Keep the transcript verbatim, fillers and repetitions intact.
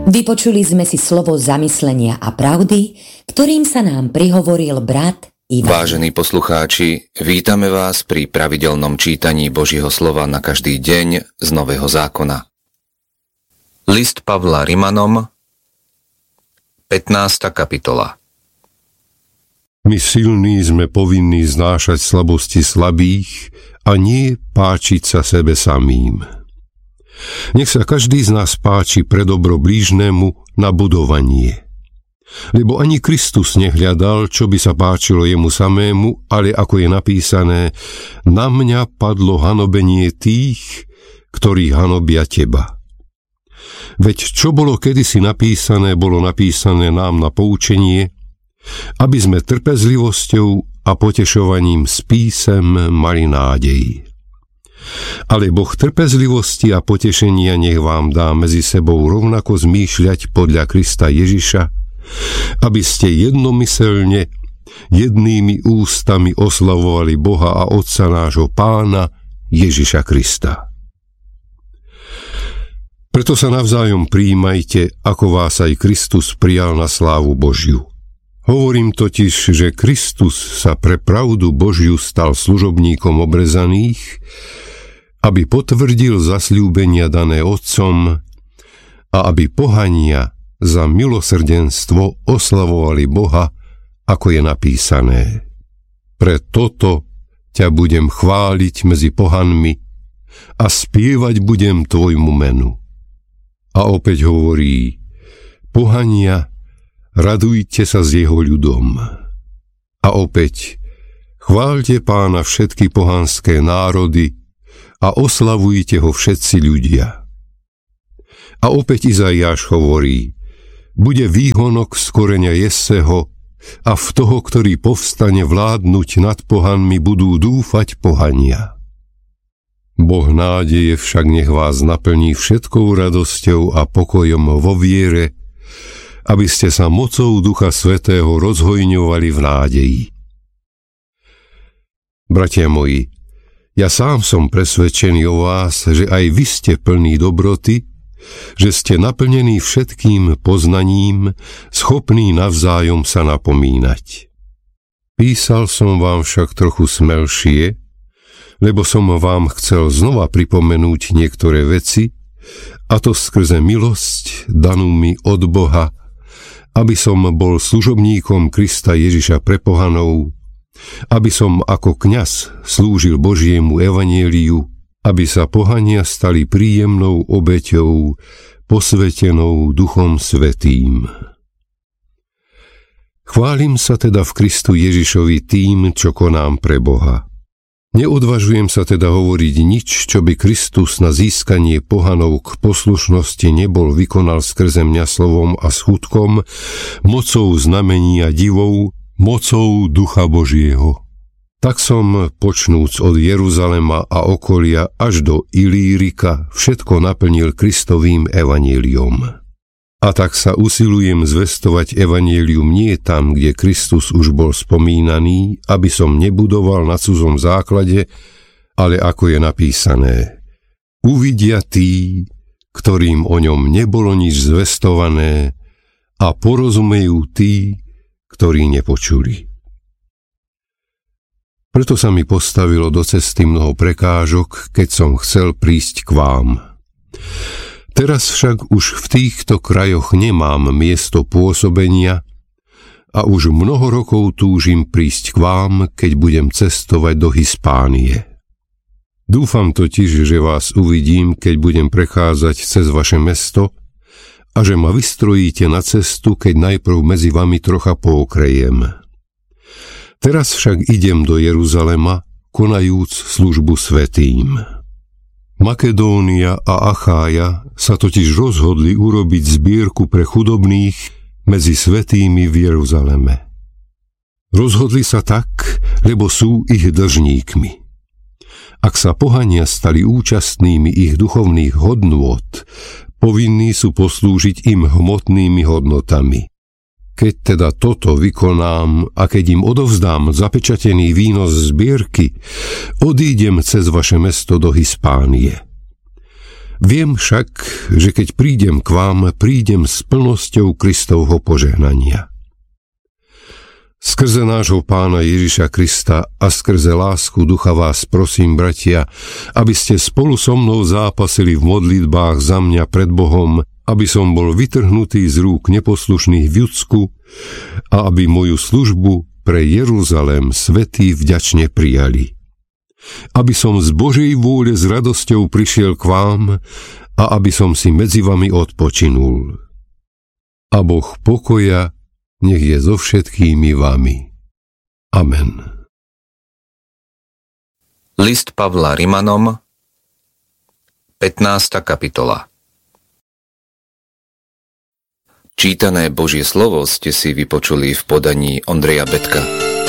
Vypočuli sme si slovo zamyslenia a pravdy, ktorým sa nám prihovoril brat Ivan. Vážení poslucháči, vítame vás pri pravidelnom čítaní Božieho slova na každý deň z Nového zákona. List Pavla Rimanom, pätnásta kapitola. My silní sme povinní znášať slabosti slabých a nie páčiť sa sebe samým. Nech sa každý z nás páči pre dobro blížnemu na budovanie. Lebo ani Kristus nehľadal, čo by sa páčilo jemu samému, ale ako je napísané, na mňa padlo hanobenie tých, ktorí hanobia teba. Veď čo bolo kedysi napísané, bolo napísané nám na poučenie, aby sme trpezlivosťou a potešovaním s písem mali nádej. Ale Boh trpezlivosti a potešenia nech vám dá medzi sebou rovnako zmýšľať podľa Krista Ježiša, aby ste jednomyselne, jednými ústami oslavovali Boha a Otca nášho Pána Ježiša Krista. Preto sa navzájom prijímajte, ako vás aj Kristus prijal na slávu Božiu. Hovorím totiž, že Kristus sa pre pravdu Božiu stal služobníkom obrezaných, aby potvrdil zasľúbenia dané Otcom a aby pohania za milosrdenstvo oslavovali Boha, ako je napísané. Pre toto ťa budem chváliť medzi pohanmi a spievať budem tvojmu menu. A opäť hovorí, pohania, radujte sa s jeho ľudom. A opäť, chváľte Pána všetky pohanské národy a oslavujte ho všetci ľudia. A opäť Izaiáš hovorí, bude výhonok z koreňa Jesseho a v toho, ktorý povstane vládnuť nad pohanmi, budú dúfať pohania. Boh nádeje však nech vás naplní všetkou radosťou a pokojom vo viere, aby ste sa mocou Ducha Svätého rozhojňovali v nádeji. Bratia moji, ja sám som presvedčený o vás, že aj vy ste plní dobroty, že ste naplnení všetkým poznaním, schopní navzájom sa napomínať. Písal som vám však trochu smelšie, lebo som vám chcel znova pripomenúť niektoré veci, a to skrze milosť danú mi od Boha, aby som bol služobníkom Krista Ježiša pre pohanov, aby som ako kňaz slúžil Božiemu evanjeliu, aby sa pohania stali príjemnou obeťou, posvetenou Duchom Svätým. Chválim sa teda v Kristu Ježišovi tým, čo konám pre Boha. Neodvažujem sa teda hovoriť nič, čo by Kristus na získanie pohanov k poslušnosti nebol vykonal skrze mňa slovom a skutkom, mocou znamení a divov, mocou Ducha Božieho. Tak som, počnúc od Jeruzalema a okolia až do Ilírika, všetko naplnil Kristovým evanjeliom. A tak sa usilujem zvestovať evanjelium nie tam, kde Kristus už bol spomínaný, aby som nebudoval na cudzom základe, ale ako je napísané, uvidia tí, ktorým o ňom nebolo nič zvestované, a porozumejú tí, ktorí nepočuli. Preto sa mi postavilo do cesty mnoho prekážok, keď som chcel prísť k vám. Teraz však už v týchto krajoch nemám miesto pôsobenia a už mnoho rokov túžim prísť k vám, keď budem cestovať do Hispánie. Dúfam totiž, že vás uvidím, keď budem prechádzať cez vaše mesto a že ma vystrojíte na cestu, keď najprv medzi vami trocha pookrejem. Teraz však idem do Jeruzalema, konajúc službu svätým. Makedónia a Achája sa totiž rozhodli urobiť zbierku pre chudobných medzi svätými v Jeruzaleme. Rozhodli sa tak, lebo sú ich dlžníkmi. Ak sa pohania stali účastnými ich duchovných hodnôt, povinní sú poslúžiť im hmotnými hodnotami. Keď teda toto vykonám a keď im odovzdám zapečatený výnos zbierky, odídem cez vaše mesto do Hispánie. Viem však, že keď prídem k vám, prídem s plnosťou Kristovho požehnania. Skrze nášho Pána Ježiša Krista a skrze lásku Ducha vás prosím, bratia, aby ste spolu so mnou zápasili v modlitbách za mňa pred Bohom, aby som bol vytrhnutý z rúk neposlušných v Judsku a aby moju službu pre Jeruzalém svätí vďačne prijali. Aby som z Božej vôle s radosťou prišiel k vám a aby som si medzi vami odpočinul. A Boh pokoja nech je so všetkými vami. Amen. List Pavla Rimanom, pätnásta kapitola. Čítané Božie slovo ste si vypočuli v podaní Ondreja Betka.